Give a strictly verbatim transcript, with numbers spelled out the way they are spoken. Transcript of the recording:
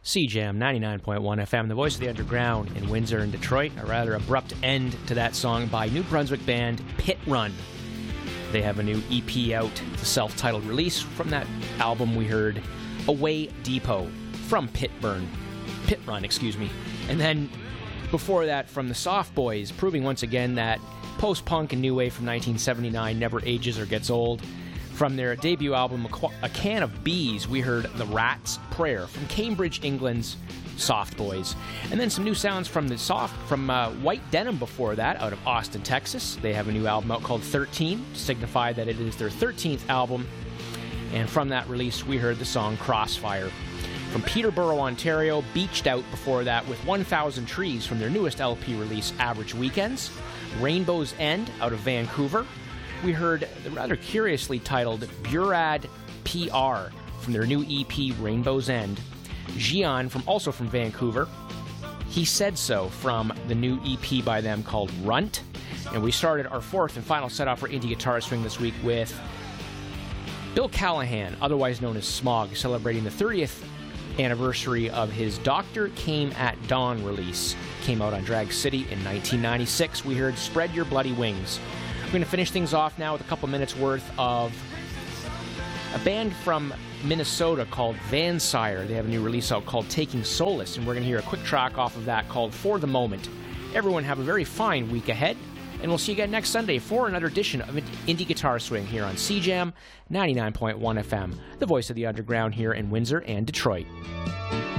C Jam ninety-nine point one F M, the voice of the underground in Windsor and Detroit. A rather abrupt end to that song by New Brunswick band Pit Run. They have a new E P out, it's a self-titled release. From that album we heard Away Depot from Pitburn. Pit Run, excuse me. And then before that from the Soft Boys, proving once again that post-punk and new wave from nineteen seventy-nine never ages or gets old. From their debut album, A Can of Bees, we heard The Rat's Prayer from Cambridge, England's Soft Boys. And then some new sounds from the soft from uh, White Denim before that, out of Austin, Texas. They have a new album out called thirteen, to signify that it is their thirteenth album. And from that release, we heard the song Crossfire. From Peterborough, Ontario, Beached Out before that with one thousand Trees from their newest L P release, Average Weekends. Rainbow's End out of Vancouver. We heard the rather curiously titled Burad P R from their new E P Rainbow's End. Gian, from also from Vancouver. He Said So from the new E P by them called Runt. And we started our fourth and final set off for Indie Guitar Swing this week with Bill Callahan, otherwise known as Smog, celebrating the thirtieth anniversary of his Doctor Came at Dawn release. Came out on Drag City in nineteen ninety-six. We heard Spread Your Bloody Wings. We're going to finish things off now with a couple minutes worth of a band from Minnesota called Vansire. They have a new release out called Taking Solace, and we're going to hear a quick track off of that called For the Moment. Everyone have a very fine week ahead, and we'll see you again next Sunday for another edition of Indie Guitar Swing here on C Jam ninety-nine point one F M, the voice of the underground here in Windsor and Detroit.